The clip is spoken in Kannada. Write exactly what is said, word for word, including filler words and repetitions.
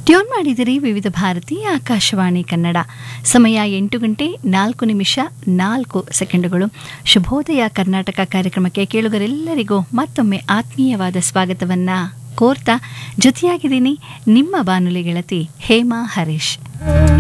ಟ್ಯೂನ್ ಮಾಡಿದಿರಿ ವಿವಿಧ ಭಾರತಿ ಆಕಾಶವಾಣಿ ಕನ್ನಡ. ಸಮಯ ಎಂಟು ಗಂಟೆ ನಾಲ್ಕು ನಿಮಿಷ ನಾಲ್ಕು ಸೆಕೆಂಡುಗಳು. ಶುಭೋದಯ ಕರ್ನಾಟಕ ಕಾರ್ಯಕ್ರಮಕ್ಕೆ ಕೇಳುಗರೆಲ್ಲರಿಗೂ ಮತ್ತೊಮ್ಮೆ ಆತ್ಮೀಯವಾದ ಸ್ವಾಗತವನ್ನ ಕೋರ್ತಾ ಜೊತೆಯಾಗಿದ್ದೀನಿ ನಿಮ್ಮ ಬಾನುಲಿ ಗೆಳತಿ ಹೇಮಾ ಹರೀಶ್.